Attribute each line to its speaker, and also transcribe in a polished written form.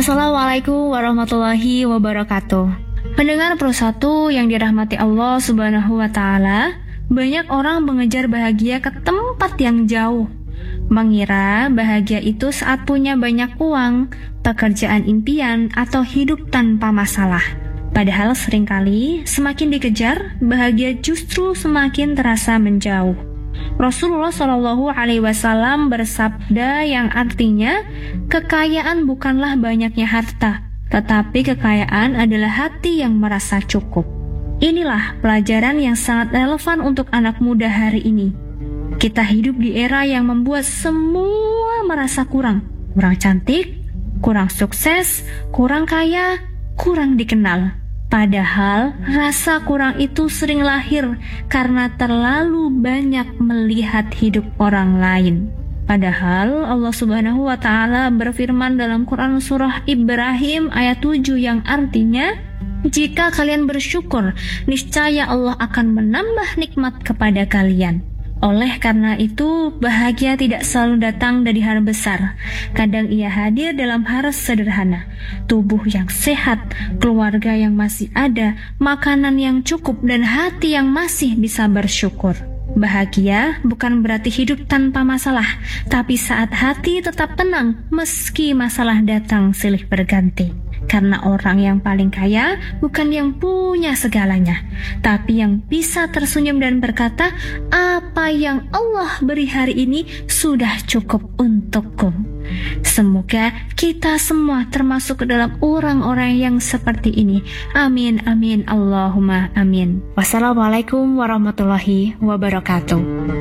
Speaker 1: Assalamualaikum warahmatullahi wabarakatuh. Pendengar Pro 1 yang dirahmati Allah Subhanahu wa Ta'ala, banyak orang mengejar bahagia ke tempat yang jauh, mengira bahagia itu saat punya banyak uang, pekerjaan impian, atau hidup tanpa masalah. Padahal seringkali semakin dikejar, bahagia justru semakin terasa menjauh. Rasulullah Shallallahu Alaihi Wasallam bersabda yang artinya, kekayaan bukanlah banyaknya harta, tetapi kekayaan adalah hati yang merasa cukup. Inilah pelajaran yang sangat relevan untuk anak muda hari ini. Kita hidup di era yang membuat semua merasa kurang cantik, kurang sukses, kurang kaya, kurang dikenal. Padahal rasa kurang itu sering lahir karena terlalu banyak melihat hidup orang lain. Padahal Allah Subhanahu wa Ta'ala berfirman dalam Quran surah Ibrahim ayat 7 yang artinya, jika kalian bersyukur, niscaya Allah akan menambah nikmat kepada kalian. Oleh karena itu, bahagia tidak selalu datang dari hal besar. Kadang ia hadir dalam hal sederhana. Tubuh yang sehat, keluarga yang masih ada, makanan yang cukup, dan hati yang masih bisa bersyukur. Bahagia bukan berarti hidup tanpa masalah, tapi saat hati tetap tenang meski masalah datang silih berganti. Karena orang yang paling kaya bukan yang punya segalanya, tapi yang bisa tersenyum dan berkata, apa yang Allah beri hari ini sudah cukup untukku. Semoga kita semua termasuk ke dalam orang-orang yang seperti ini. Amin, amin, Allahumma amin. Wassalamualaikum warahmatullahi wabarakatuh.